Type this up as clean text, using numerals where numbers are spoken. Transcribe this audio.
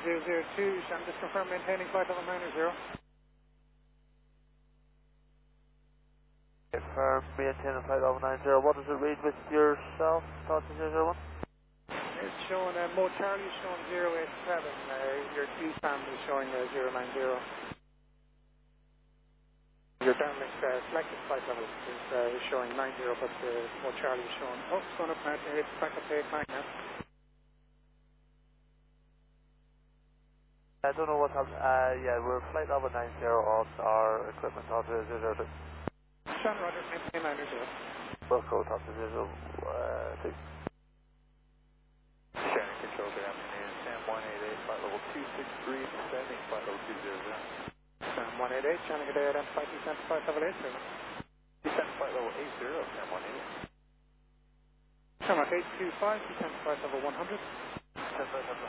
Shan, just confirm maintaining flight level 90. Confirm, maintaining flight level 90. What does it read with yourself, Delta 001? It's showing, Mo Charlie showing 087, your DSAM is showing 090. Your downlink selected flight level is showing 90, but Mo Charlie is showing, it's going up now, it's back up to 89 now. I don't know what happened. Yeah, we're flight level 90 off our equipment Delta 002. Shan, Roger, maintain 90. Wilco Delta 02. Shannon Control, good afternoon. Sam 188, flight level 263, descending flight level 200. Sam 188, Shannon, good day, identify descent flight level 80. Descent flight level 80, Sam 188. Sam 825, descent flight level 100. Descent flight level